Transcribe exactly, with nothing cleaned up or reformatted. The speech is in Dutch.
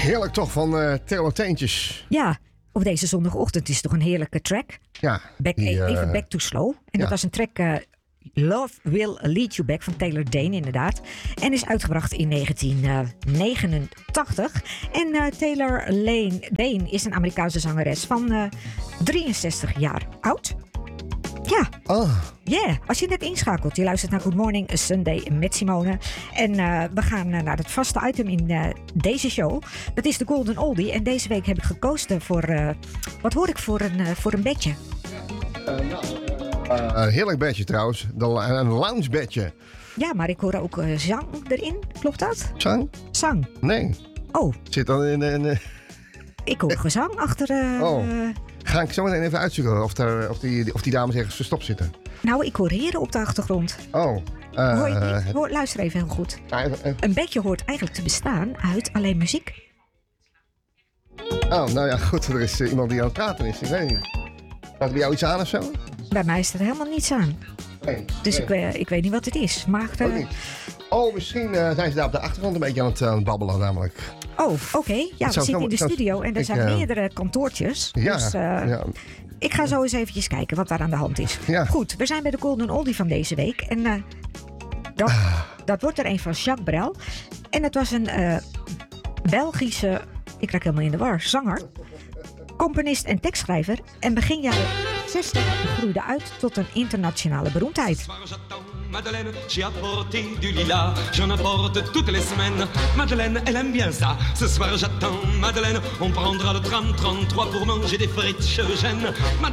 Heerlijk toch van uh, Taylor Teentjes. Ja, op deze zondagochtend is het toch een heerlijke track. Ja. Back, die, uh, even Back to Slow. En ja. dat was een track uh, Love Will Lead You Back van Taylor Dayne inderdaad. En is uitgebracht in negentien negenentachtig. En uh, Taylor Lane, Dayne is een Amerikaanse zangeres van uh, drieënzestig jaar oud. Ja, oh. yeah. Als je net inschakelt, je luistert naar Good Morning Sunday met Simone. En uh, we gaan uh, naar het vaste item in uh, deze show. Dat is de Golden Oldie. En deze week heb ik gekozen voor, uh, wat hoor ik, voor een, uh, voor een bedje. Uh, nou, uh, uh, heerlijk bedje trouwens. De, een lounge bedje. Ja, maar ik hoor ook uh, zang erin. Klopt dat? Zang? Zang. Nee. Oh. Zit dan in... in uh... Ik hoor gezang achter... Uh, oh. Ga ik zo meteen even uitzoeken of, er, of, die, of die dames ergens verstopt zitten. Nou, ik hoor heren op de achtergrond. Oh. Uh, hoor je het niet? Hoor, luister even heel goed. Uh, uh, uh. Een bedje hoort eigenlijk te bestaan uit alleen muziek. Oh, nou ja, goed. Er is uh, iemand die aan het praten is. Ik weet niet. Staat er bij jou iets aan of zo? Bij mij is er helemaal niets aan. Nee, dus nee. Ik, ik weet niet wat het is. Maar, uh... Ook niet. Oh, misschien uh, zijn ze daar op de achtergrond een beetje aan het, uh, babbelen namelijk. Oh, oké. Okay. Ja, we zitten in de studio en er ik, zijn uh, meerdere kantoortjes. Ja, dus uh, ja. ik ga zo eens eventjes kijken wat daar aan de hand is. Ja. Goed, we zijn bij de Golden Oldie van deze week. En uh, dat, ah. dat wordt er een van Jacques Brel. En het was een uh, Belgische, ik raak helemaal in de war, zanger, componist en tekstschrijver. En begin jaren zestig groeide uit tot een internationale beroemdheid. Madeleine, j'ai apporté du lilas, j'en apporte toutes les semaines. Madeleine, elle aime bien ça. Ce soir j'attends Madeleine, on prendra le tram trente-trois pour manger des frites chez Eugène.